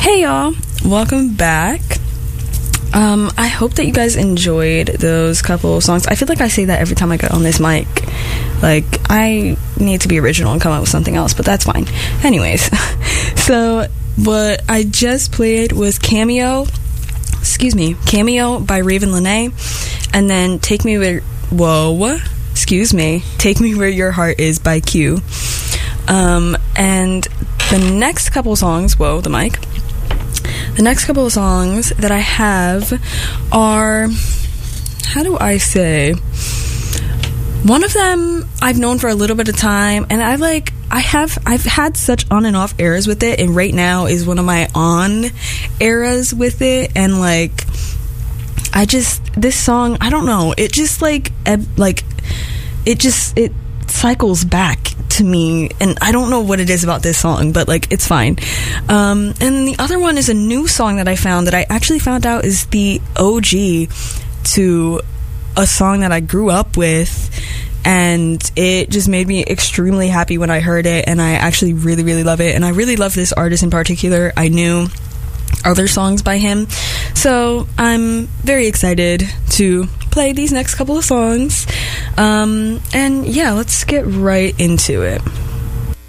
Hey y'all, welcome back. I hope that you guys enjoyed those couple of songs. I feel like I say that every time I get on this mic. Like, I need to be original and come up with something else, but that's fine. Anyways, so what I just played was Cameo by Raven Lenae, and then Take Me Where Your Heart Is by Q. And the next couple of songs, the next couple of songs that I have are, how do I say, one of them I've known for a little bit of time, and I've had such on and off eras with it, and right now is one of my on eras with it, and this song, I don't know, it just it cycles back to me, and I don't know what it is about this song, but it's fine. And the other one is a new song that I found, that I actually found out is the OG to a song that I grew up with, and it just made me extremely happy when I heard it, and I actually really, really love it, and I really love this artist in particular. I knew other songs by him, so I'm very excited to play these next couple of songs. And yeah, let's get right into it.